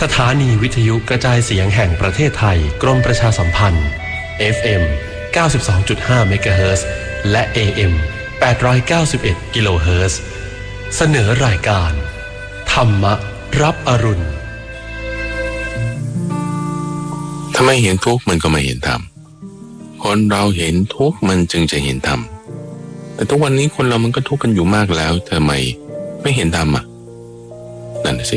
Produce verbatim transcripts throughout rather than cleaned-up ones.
สถานีวิทยุกระจายเสียงแห่งประเทศไทยกรมประชาสัมพันธ์ เอฟ เอ็ม เก้าสิบสองจุดห้า เมกะเฮิรตซ์และ เอ เอ็ม แปดร้อยเก้าสิบเอ็ด กิโลเฮิรตซ์เสนอรายการธรรมรับอรุณถ้าไม่เห็นทุกข์มันก็ไม่เห็นธรรมคนเราเห็นทุกข์มันจึงจะเห็นธรรมแต่ทุกวันนี้คนเรามันก็ทุกข์กันอยู่มากแล้วทำไมไม่เห็นธรรมอ่ะนั่นสิ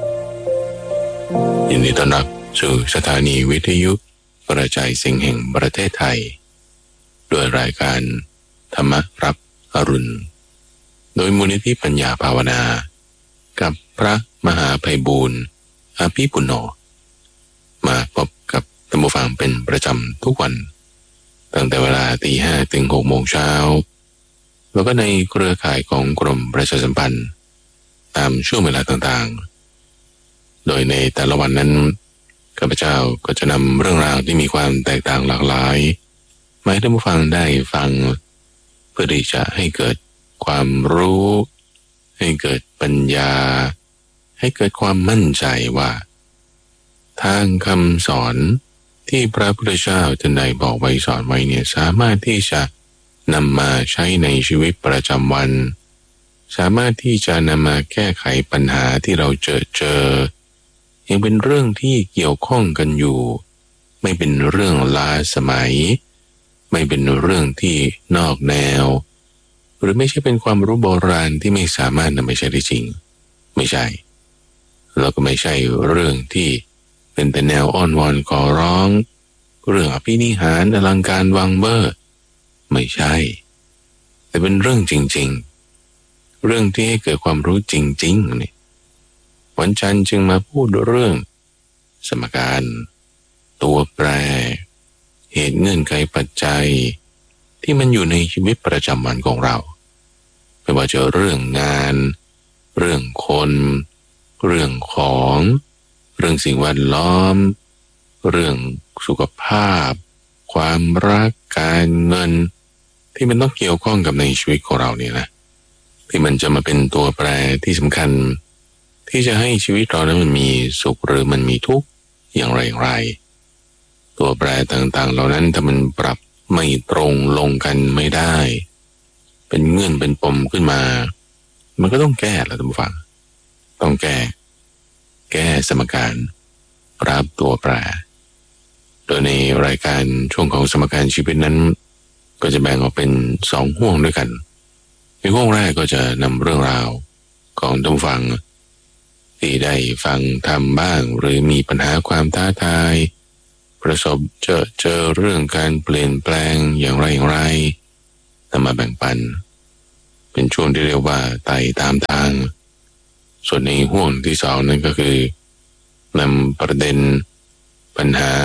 ยินดีต้อนรับสู่สถานีวิทยุกระจายเสียงแห่งประเทศไทยด้วยรายการธรรมรับอรุณโดยมูลนิธิปัญญาภาวนากับพระมหาไพบูลย์อาภิปุณโญมาพบกับท่านผู้ฟังเป็นประจำทุกวันตั้งแต่เวลาตีห้าถึงหกโมงเช้าแล้วก็ในเครือข่ายของกรมประชาสัมพันธ์ตามช่วงเวลาต่างๆโดยในแต่ละวันนั้นข้าพเจ้าก็จะนำเรื่องราวที่มีความแตกต่างหลากหลายมาให้ท่านผู้ฟังได้ฟังเพื่อที่จะให้เกิดความรู้ให้เกิดปัญญาให้เกิดความมั่นใจว่าทางคำสอนที่พระพุทธเจ้าท่านได้บอกไว้สอนไว้เนี่ยสามารถที่จะนำมาใช้ในชีวิตประจำวันสามารถที่จะนำมาแก้ไขปัญหาที่เราเจอเจอยังเป็นเรื่องที่เกี่ยวข้องกันอยู่ไม่เป็นเรื่องล้าสมัยไม่เป็นเรื่องที่นอกแนวหรือไม่ใช่เป็นความรู้โบราณที่ไม่สามารถนำไปใช้ได้จริงไม่ใช่แล้วก็ไม่ใช่เรื่องที่เป็นแต่แนวอ้อนวอนขอร้องเรื่องอภินิหารอลังการวังเบอร์ไม่ใช่แต่เป็นเรื่องจริงๆเรื่องที่ให้เกิดความรู้จริงๆนี่วันจันทร์จึงมาพูดเรื่องสมการตัวแปรเหตุเงื่อนไขปัจจัยที่มันอยู่ในชีวิตประจำวันของเราไม่ว่าจะเรื่องงานเรื่องคนเรื่องของเรื่องสิ่งแวดล้อมเรื่องสุขภาพความรักการเงินที่มันต้องเกี่ยวข้องกับในชีวิตของเราเนี่ยนะที่มันจะมาเป็นตัวแปรที่สำคัญที่จะให้ชีวิตเรานั้นมันมีสุขหรือมันมีทุกข์อย่างไรอย่างไรตัวแปรต่างๆเหล่านั้นถ้ามันปรับไม่ตรงลงกันไม่ได้เป็นเงื่อนเป็นปมขึ้นมามันก็ต้องแก้แล้วท่านผู้ฟังต้องแก้แก้สมการปรับตัวแปรโดยในรายการช่วงของสมการชีวิตนั้นก็จะแบ่งออกเป็นสองห่วงด้วยกันในห่วงแรกก็จะนำเรื่องราวของท่านผู้ฟังที่ได้ฟังทำบ้างหรือมีปัญหาความท้าทายประสบเจอเจอเรื่องการเปลี่ยนแปลงอย่างไรอย่างไรนำมาแบ่งปันเป็นช่วงที่เรียกว่าไต่ตามทางส่วนในห่วงที่สองนั้นก็คือนำประเด็นปัญหา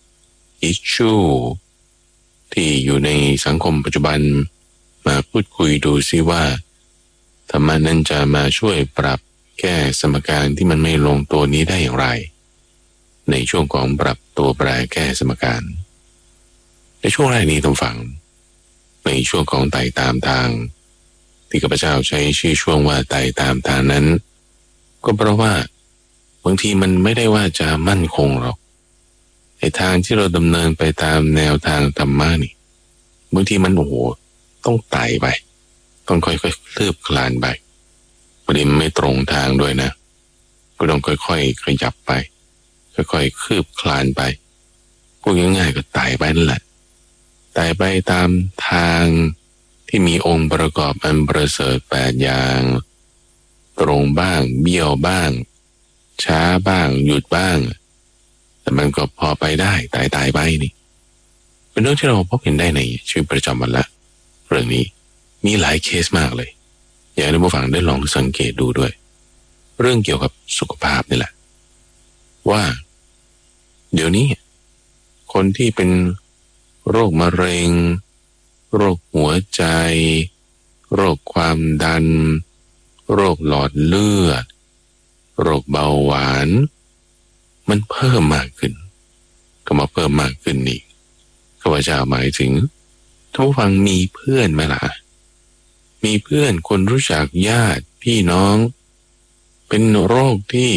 issue ที่อยู่ในสังคมปัจจุบันมาพูดคุยดูซิว่าธรรมะนั้นจะมาช่วยปรับแก้สมการที่มันไม่ลงตัวนี้ได้อย่างไรในช่วงของปรับตัวแปรแก้สมการในช่วงแรกนี้ต้องฟังในช่วงของไต่ตามทางที่ข้าพเจ้าใช้ชื่อช่วงว่าไต่ตามทางนั้นก็เพราะว่าบางทีมันไม่ได้ว่าจะมั่นคงหรอกไอ้ทางที่เราดำเนินไปตามแนวทางธรรมะนี่บางทีมันโอ้โหต้องไต่ไปต้องค่อยๆคลืบคลานไปบางทีมันไม่ตรงทางด้วยนะก็ต้องค่อยๆขยับไปค่อยๆคืบคลานไปพูดง่ายๆก็ไต่ไปนั่นแหละไต่ไปตามทางที่มีองค์ประกอบอันประเสริฐแปดอย่างตรงบ้างเบี้ยวบ้างช้าบ้างหยุดบ้างแต่มันก็พอไปได้ไต่ไต่ไปนี่เป็นเรื่องที่เราพบเห็นได้ในชีวิตประจำวันละเรื่องนี้มีหลายเคสมากเลยอยากให้ผู้ฟังได้ลองสังเกตดูด้วยเรื่องเกี่ยวกับสุขภาพนี่แหละว่าเดี๋ยวนี้คนที่เป็นโรคมะเร็งโรคหัวใจโรคความดันโรคหลอดเลือดโรคเบาหวานมันเพิ่มมากขึ้นก็มาเพิ่มมากขึ้นนี่ข้าพเจ้าหมายถึงท่านผู้ฟังมีเพื่อนไหมล่ะมี มีเพื่อนคนรู้จักญาติพี่น้องเป็นโรคที่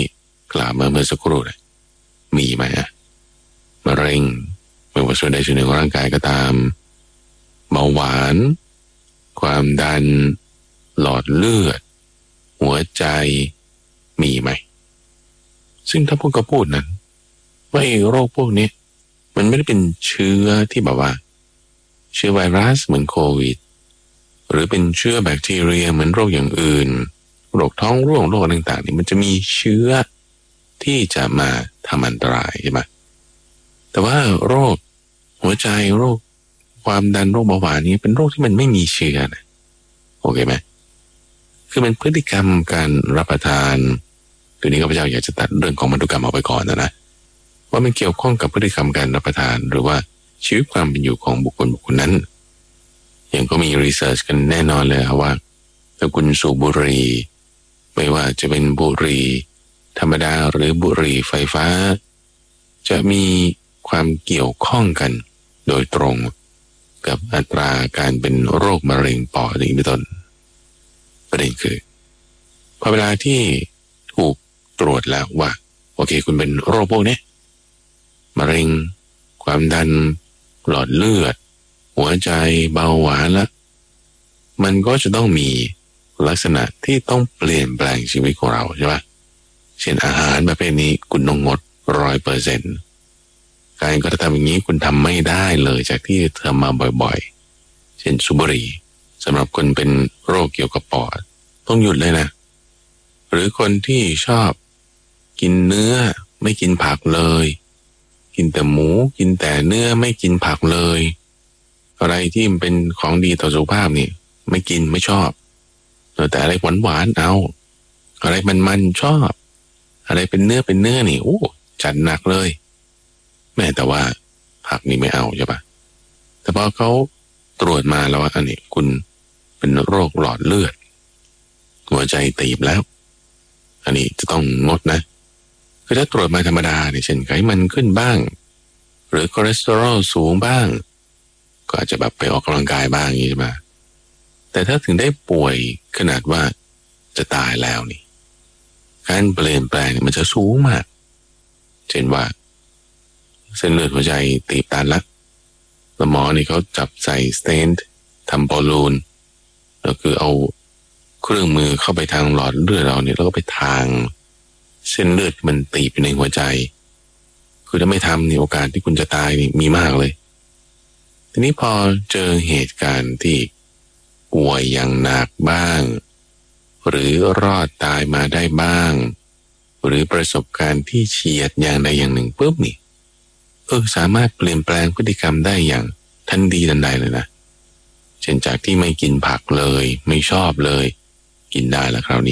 กล่าวมาเมื่อสักครู่นะมีไหมอะมะเร็งไม่ว่าส่วนใดส่วนหนึ่งของร่างกายก็ตามเบาหวานความดันหลอดเลือดหัวใจมีไหมซึ่งถ้าพูดก็พูดนั้นว่าโรคพวกนี้มันไม่ได้เป็นเชื้อที่แบบว่าเชื้อไวรัสเหมือนโควิดหรือเป็นเชื้อแบคทีเรียเหมือนโรคอย่างอื่นโรคท้องร่วงโรคต่างๆนี่มันจะมีเชื้อที่จะมาทำอันตรายใช่ไหมแต่ว่าโรคหัวใจโรคความดันโรคเบาหวานนี้เป็นโรคที่มันไม่มีเชื้อนะโอเคไหมคือมันพฤติกรรมการรับประทานตัวนี้ข้าพเจ้าอยากจะตัดเรื่องของพันธุกรรมออกไปก่อนนะนะว่ามันเกี่ยวข้องกับพฤติกรรมการรับประทานหรือว่าชีวิตความเป็นอยู่ของบุคคลบุคคลนั้นอย่างก็มีรีเสิร์ชกันแน่นอนเลยว่าถ้าคุณสูบบุหรี่ไม่ว่าจะเป็นบุหรี่ธรรมดาหรือบุหรี่ไฟฟ้าจะมีความเกี่ยวข้องกันโดยตรงกับอัตราการเป็นโรคมะเร็งปอดอย่างเป็นต้นประเด็นคือพอเวลาที่ถูกตรวจแล้วว่าโอเคคุณเป็นโรคพวกนี้มะเร็งความดันหลอดเลือดหัวใจเบาหวานละมันก็จะต้องมีลักษณะที่ต้องเปลี่ยนแปลงชีวิตของเราใช่ไหมเช่นอาหารประเภทนี้คุณต้องงดร้อยเปอร์เซ็นต์การกระทำอย่างนี้คุณทำไม่ได้เลยจากที่ทำมาบ่อยๆเช่นสูบบุหรี่สำหรับคนเป็นโรคเกี่ยวกับปอดต้องหยุดเลยนะหรือคนที่ชอบกินเนื้อไม่กินผักเลยกินแต่หมูกินแต่เนื้อไม่กินผักเลยอะไรที่มันเป็นของดีต่อสุขภาพนี่ไม่กินไม่ชอบแต่อะไรหวานๆเอาอะไรมันๆชอบอะไรเป็นเนื้อเป็นเนื้อนี่โอ้จัดหนักเลยแม่แต่ว่าผักนี่ไม่เอาใช่ปะแต่พอเขาตรวจมาแล้วว่าอันนี้คุณเป็นโรคหลอดเลือดหัวใจตีบแล้วอันนี้จะต้องงดนะคือถ้าตรวจมาธรรมดาเนี่ยเช่นไขมันขึ้นบ้างหรือคอเลสเตอรอลสูงบ้างก็อาจจะแบบไปออกกำลังกายบ้างอย่างนี้ใช่ไหมแต่ถ้าถึงได้ป่วยขนาดว่าจะตายแล้วนี่การเปลี่ยนแปลงมันจะสูงมากเช่นว่าเส้นเลือดหัวใจตีบตันละแล้วหมอนี่เขาจับใส่สเตนท์ทำบอลลูนแล้วคือเอาเครื่องมือเข้าไปทางหลอดเลือดเราเนี่ยแล้วก็ไปทางเส้นเลือดมันตีบในหัวใจคือถ้าไม่ทำนี่โอกาสที่คุณจะตายนี่มีมากเลยทีนี้พอเจอเหตุการณ์ที่ป่วยอย่างหนักบ้างหรือรอดตายมาได้บ้างหรือประสบการณ์ที่เฉียดอย่างใดอย่างหนึ่งปุ๊บนี่เออสามารถเปลี่ยนแปลงพฤติกรรมได้อย่างทันทีทันใดเลยนะเช่นจากที่ไม่กินผักเลยไม่ชอบเลยกินได้แล้วคราวนี้